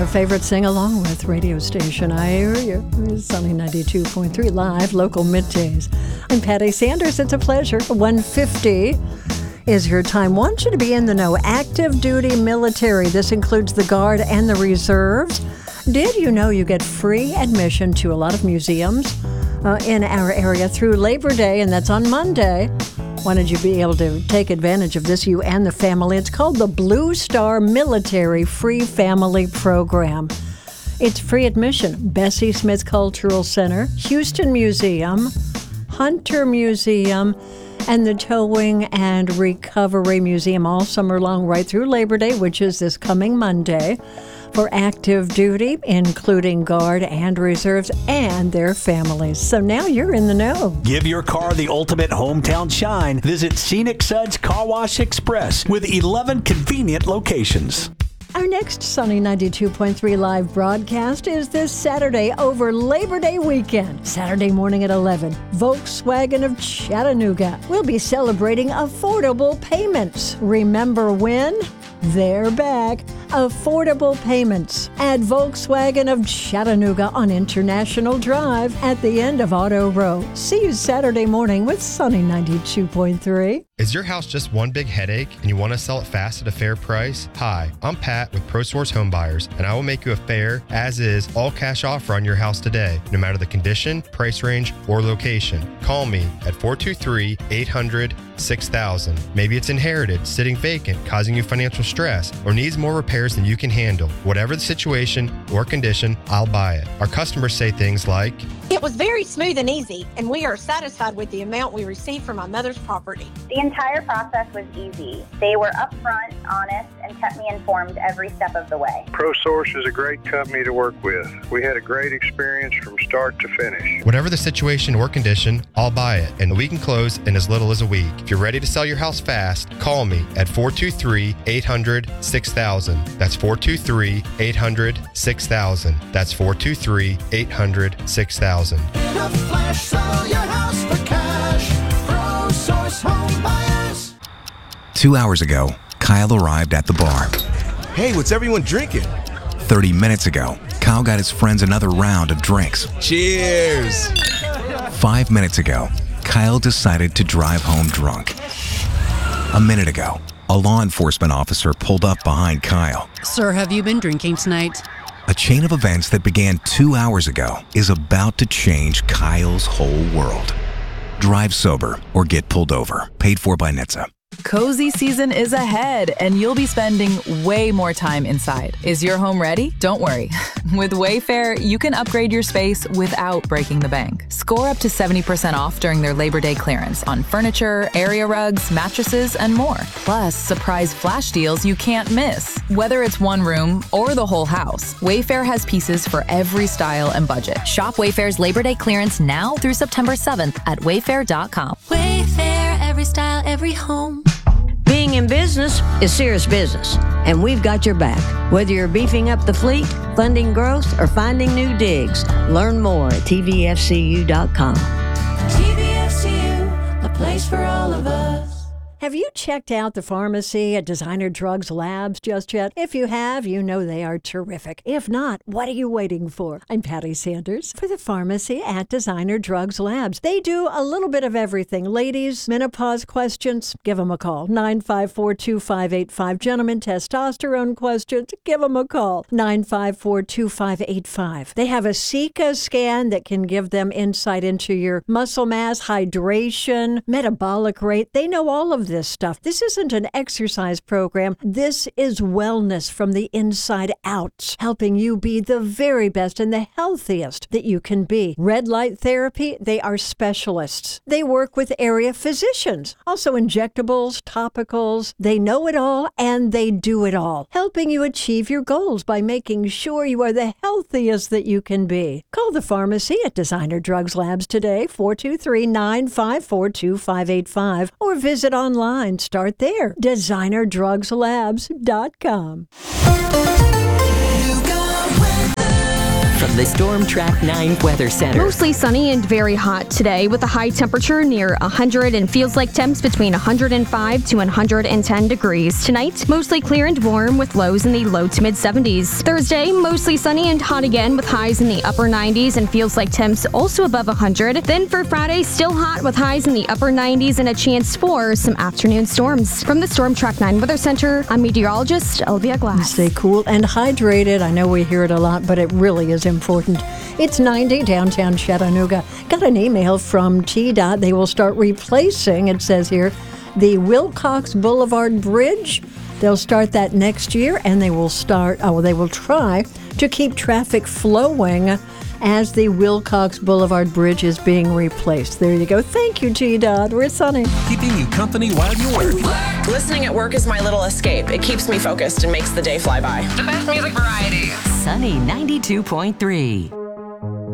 Our favorite sing-along with radio station. I hear you. Sunny 92.3 live, local middays. I'm Patty Sanders. It's a pleasure. 1:50 is your time. Want you to be in the know. Active duty military. This includes the Guard and the Reserves. Did you know you get free admission to a lot of museums in our area through Labor Day, and that's on Monday? Wanted you to be able to take advantage of this, you and the family. It's called the Blue Star Military Free Family Program. It's free admission. Bessie Smith Cultural Center, Houston Museum, Hunter Museum, and the Towing and Recovery Museum all summer long right through Labor Day, which is this coming Monday, for active duty, including Guard and Reserves and their families. So now you're in the know. Give your car the ultimate hometown shine. Visit Scenic Suds Car Wash Express with 11 convenient locations. Our next Sunny 92.3 live broadcast is this Saturday over Labor Day weekend. Saturday morning at 11, Volkswagen of Chattanooga will be celebrating affordable payments. Remember when? They're back. Affordable payments at Volkswagen of Chattanooga on International Drive at the end of Auto Row. See you Saturday morning with Sunny 92.3. Is your house just one big headache and you want to sell it fast at a fair price? Hi, I'm Pat with ProSource Home Buyers, and I will make you a fair, as-is, all-cash offer on your house today, no matter the condition, price range, or location. Call me at 423-800-6000. Maybe it's inherited, sitting vacant, causing you financial stress, or needs more repairs than you can handle. Whatever the situation or condition, I'll buy it. Our customers say things like, "It was very smooth and easy, and we are satisfied with the amount we received from my mother's property." The entire process was easy. They were upfront, honest, and kept me informed every step of the way. ProSource is a great company to work with. We had a great experience from start to finish. whatever the situation or condition, I'll buy it, and we can close in as little as a week. If you're ready to sell your house fast, call me at 423-800-6000. That's 423-800-6000. That's 423-800-6000. In a flash, sell your house for cash. ProSource Home Buyers. 2 hours ago, Kyle arrived at the bar. Hey, what's everyone drinking? 30 minutes ago, Kyle got his friends another round of drinks. Cheers! 5 minutes ago, Kyle decided to drive home drunk. A minute ago, a law enforcement officer pulled up behind Kyle. Sir, have you been drinking tonight? A chain of events that began 2 hours ago is about to change Kyle's whole world. Drive sober or get pulled over. Paid for by NHTSA. Cozy season is ahead, and you'll be spending way more time inside. Is your home ready? Don't worry. With Wayfair, you can upgrade your space without breaking the bank. Score up to 70% off during their Labor Day clearance on furniture, area rugs, mattresses, and more. Plus, surprise flash deals you can't miss. Whether it's one room or the whole house, Wayfair has pieces for every style and budget. Shop Wayfair's Labor Day clearance now through September 7th at wayfair.com. Wayfair, every style, every home. Being in business is serious business, and we've got your back. Whether you're beefing up the fleet, funding growth, or finding new digs, learn more at tvfcu.com. TVFCU, a place for all of us. Have you checked out the pharmacy at Designer Drugs Labs just yet? If you have, you know they are terrific. If not, what are you waiting for? I'm Patty Sanders for the pharmacy at Designer Drugs Labs. They do a little bit of everything. Ladies, menopause questions, give them a call. 954-2585. Gentlemen, testosterone questions, give them a call. 954-2585. They have a Sika scan that can give them insight into your muscle mass, hydration, metabolic rate. They know all of this stuff. This isn't an exercise program. This is wellness from the inside out, helping you be the very best and the healthiest that you can be. Red light therapy, they are specialists. They work with area physicians, also injectables, topicals. They know it all and they do it all, helping you achieve your goals by making sure you are the healthiest that you can be. Call the pharmacy at Designer Drugs Labs today, 423-954-2585, or visit online. Start there. DesignerDrugsLabs.com. From from the Storm Track 9 Weather Center. Mostly sunny and very hot today with a high temperature near 100 and feels like temps between 105 to 110 degrees. Tonight, mostly clear and warm with lows in the low to mid 70s. Thursday, mostly sunny and hot again with highs in the upper 90s and feels like temps also above 100. Then for Friday, still hot with highs in the upper 90s and a chance for some afternoon storms. From the Storm Track 9 Weather Center, I'm meteorologist Olivia Glass. Stay cool and hydrated. I know we hear it a lot, but it really is important. It's 90 downtown Chattanooga. Got an email from TDOT. They will start replacing, it says here, the Wilcox Boulevard Bridge. They'll start that next year, and they will try to keep traffic flowing as the Wilcox Boulevard Bridge is being replaced. There you go. Thank you, TDOT. We're Sunny. Keeping you company while you work. Listening at work is my little escape. It keeps me focused and makes the day fly by. The best music variety. Sunny 92.3.